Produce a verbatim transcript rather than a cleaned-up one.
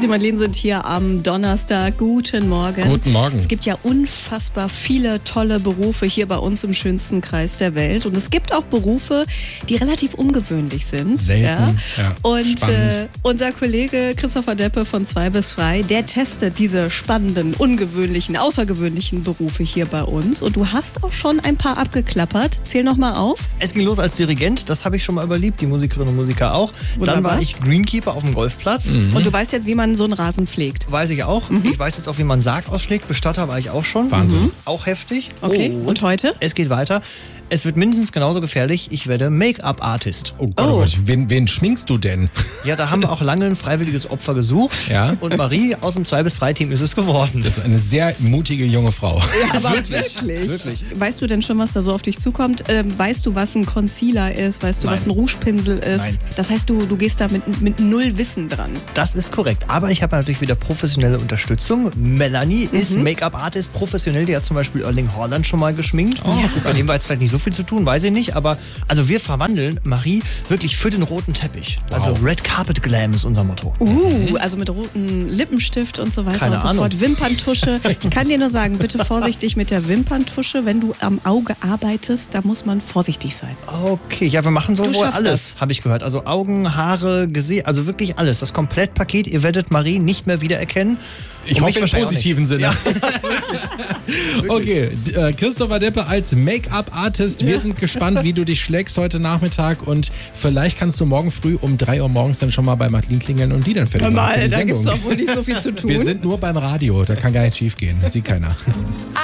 Chrissy Madeleine sind hier am Donnerstag. Guten Morgen. Guten Morgen. Es gibt ja unfassbar viele tolle Berufe hier bei uns im schönsten Kreis der Welt. Und es gibt auch Berufe, die relativ ungewöhnlich sind. Selten. Ja? Ja, Und spannend. äh, unser Kollege Christopher Deppe von zwei bis frei, der testet diese spannenden, ungewöhnlichen, außergewöhnlichen Berufe hier bei uns. Und du hast auch schon ein paar abgeklappert. Zähl noch mal auf. Es ging los als Dirigent, das habe ich schon mal überlebt, die Musikerinnen und Musiker auch. Wunderbar. Dann war ich Greenkeeper auf dem Golfplatz. Mhm. Und du weißt jetzt, wie man so einen Rasen pflegt. Weiß ich auch. Mhm. Ich weiß jetzt auch, wie man Sarg ausschlägt. Bestatter war ich auch schon. Wahnsinn. Mhm. Auch heftig. Okay, Oh. und heute? Es geht weiter. Es wird mindestens genauso gefährlich. Ich werde Make-up-Artist. Oh Gott, oh. Oh. Gott. Wen, wen schminkst du denn? Ja, da haben wir auch lange ein freiwilliges Opfer gesucht. Ja. Und Marie aus dem zwei bis drei Team ist es geworden. Das ist eine sehr mutige junge Frau. Ja, aber wirklich, wirklich. wirklich. Weißt du denn schon, was da so auf dich zukommt? Ähm, weißt du, was ein Concealer ist? Weißt du, Nein. was ein Rougepinsel ist? Nein. Das heißt, du, du gehst da mit, mit null Wissen dran. Das ist korrekt. Aber ich habe natürlich wieder professionelle Unterstützung. Melanie Mhm. ist Make-up-Artist professionell. Die hat zum Beispiel Erling Haaland schon mal geschminkt. Oh, Ja. Bei dem war jetzt vielleicht nicht so viel zu tun, weiß ich nicht. Aber also wir verwandeln Marie wirklich für den roten Teppich. Also Wow. Red Carpet Glam ist unser Motto. Uh, also mit rotem Lippenstift und so weiter Keine und so Ahnung. fort. Wimperntusche. Ich kann dir nur sagen, bitte vorsichtig mit der Wimperntusche. Wenn du am Auge arbeitest, da muss man vorsichtig sein. Okay, ja, wir machen so Du wohl schaffst alles, habe ich gehört. Also Augen, Haare, Gesicht, also wirklich alles. Das Komplettpaket. Ihr werdet Marie nicht mehr wiedererkennen. Ich Und hoffe mich im wahrscheinlich auch positiven nicht. Sinne. Ja. Okay, d- äh, Christopher Deppe als Make-up-Artist. Wir sind gespannt, wie du dich schlägst heute Nachmittag. Und vielleicht kannst du morgen früh um drei Uhr morgens dann schon mal bei Madeleine klingeln und die dann fertig machen für die da Sendung. gibt's doch wohl nicht so viel zu tun. Wir sind nur beim Radio, da kann gar nichts schief gehen. Das sieht keiner.